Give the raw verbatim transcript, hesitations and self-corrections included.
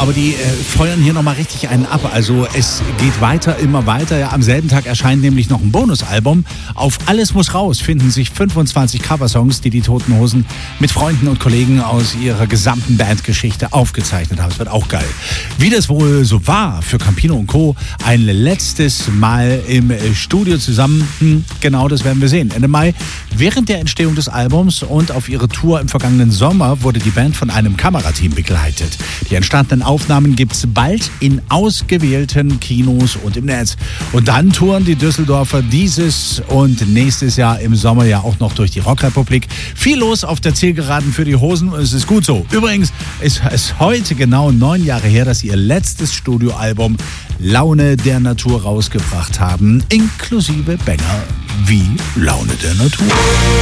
aber die äh, feuern hier nochmal richtig einen ab. Also es geht weiter, immer weiter. Ja, am selben Tag erscheint nämlich noch ein Bonusalbum. Auf Alles muss raus finden sich fünfundzwanzig Coversongs, die die Toten Hosen mit Freunden und Kollegen aus ihrer gesamten Bandgeschichte aufgezeichnet haben. Es wird auch geil. Wie das wohl so war für Campino und Co. ein letztes Mal im Studio zusammen, hm, genau das werden wir sehen. Ende Mai, während der Entstehung des Albums und auf ihre Tour im vergangenen Sommer, wurde die Band von einem Kamerateam begleitet. Die entstandenen Aufnahmen gibt es bald in ausgewählten Kinos und im Netz. Und dann touren die Düsseldorfer dieses und nächstes Jahr im Sommer ja auch noch durch die Rockrepublik. Viel los auf der Zielgeraden für die Hosen und es ist gut so. Übrigens ist es heute genau neun Jahre her, dass sie ihr letztes Studioalbum Laune der Natur rausgebracht haben, inklusive Banger wie Laune der Natur.